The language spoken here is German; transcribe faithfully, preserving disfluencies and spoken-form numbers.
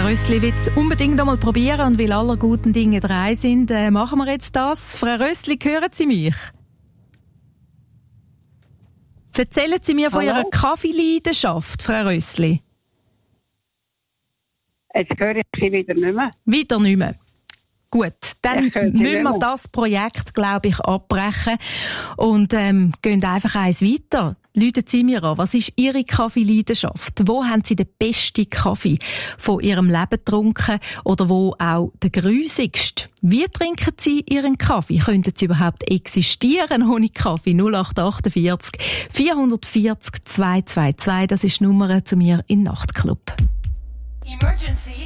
Rössli will es unbedingt einmal probieren und weil aller guten Dinge drei sind, äh, machen wir jetzt das. Frau Rössli, hören Sie mich? Erzählen Sie mir von Hallo? Ihrer Kaffeeleidenschaft, Frau Rössli. Jetzt höre ich Sie wieder nicht mehr. Wieder nicht mehr. Gut, dann Ich höre Sie müssen nicht wir mehr. das Projekt, glaube ich, abbrechen und ähm, gehen einfach eins weiter. Läuten Sie mir an, was ist Ihre Kaffeeleidenschaft? Wo haben Sie den besten Kaffee von Ihrem Leben getrunken oder wo auch den grusigsten? Wie trinken Sie Ihren Kaffee? Könnten Sie überhaupt existieren ohne Kaffee? null acht acht vier vier vier zwei zwei zwei, das ist die Nummer zu mir im Nachtclub. Emergency.